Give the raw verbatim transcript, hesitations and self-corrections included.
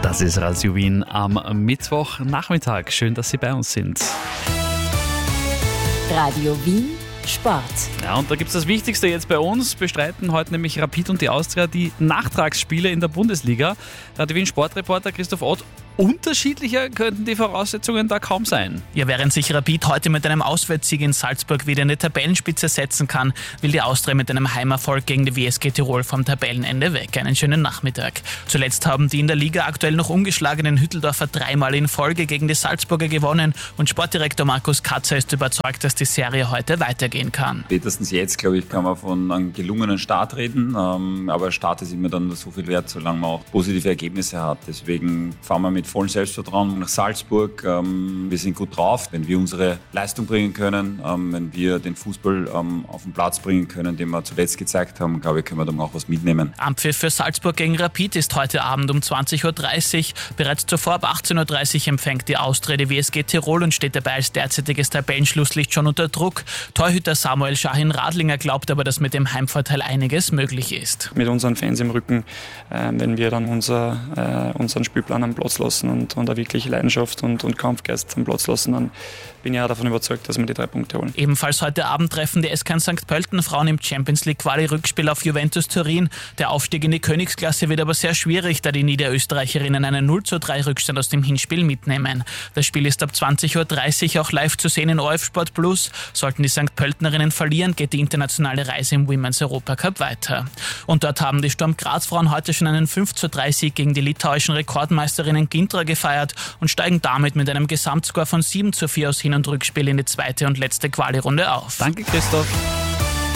Das ist Radio Wien am Mittwochnachmittag. Schön, dass Sie bei uns sind. Radio Wien Sport. Ja, und da gibt es das Wichtigste jetzt bei uns. Bestreiten heute nämlich Rapid und die Austria die Nachtragsspiele in der Bundesliga. Radio Wien Sportreporter Christoph Ott. Unterschiedlicher könnten die Voraussetzungen da kaum sein. Ja, während sich Rapid heute mit einem Auswärtssieg in Salzburg wieder in die Tabellenspitze setzen kann, will die Austria mit einem Heimerfolg gegen die W S G Tirol vom Tabellenende weg. Einen schönen Nachmittag. Zuletzt haben die in der Liga aktuell noch ungeschlagenen Hütteldorfer dreimal in Folge gegen die Salzburger gewonnen und Sportdirektor Markus Katzer ist überzeugt, dass die Serie heute weitergehen kann. Spätestens jetzt, glaube ich, kann man von einem gelungenen Start reden, ähm, aber Start ist immer dann so viel wert, solange man auch positive Ergebnisse hat. Deswegen fahren wir mit vollen Selbstvertrauen nach Salzburg. Ähm, wir sind gut drauf, wenn wir unsere Leistung bringen können, ähm, wenn wir den Fußball ähm, auf den Platz bringen können, den wir zuletzt gezeigt haben, glaube ich, können wir dann auch was mitnehmen. Anpfiff für Salzburg gegen Rapid ist heute Abend um zwanzig Uhr dreißig. Bereits zuvor ab achtzehn Uhr dreißig empfängt die Austria die W S G Tirol und steht dabei als derzeitiges Tabellenschlusslicht schon unter Druck. Torhüter Samuel Shahin Radlinger glaubt aber, dass mit dem Heimvorteil einiges möglich ist. Mit unseren Fans im Rücken, äh, wenn wir dann unser, äh, unseren Spielplan am Platz lassen und, und da wirklich Leidenschaft und, und Kampfgeist am Platz lassen, dann bin ich auch davon überzeugt, dass wir die drei Punkte holen. Ebenfalls heute Abend treffen die S K Sankt Pölten Frauen im Champions League Quali-Rückspiel auf Juventus Turin. Der Aufstieg in die Königsklasse wird aber sehr schwierig, da die Niederösterreicherinnen einen null zu drei Rückstand aus dem Hinspiel mitnehmen. Das Spiel ist ab zwanzig Uhr dreißig auch live zu sehen in O R F Sport Plus. Sollten die Sankt Pöltenerinnen verlieren, geht die internationale Reise im Women's Europacup weiter. Und dort haben die Sturm Graz Frauen heute schon einen fünf zu drei Sieg gegen die litauischen Rekordmeisterinnen Gintra gefeiert und steigen damit mit einem Gesamtscore von sieben zu vier aus Hin- und Rückspiel in die zweite und letzte Quali-Runde auf. Danke, Christoph.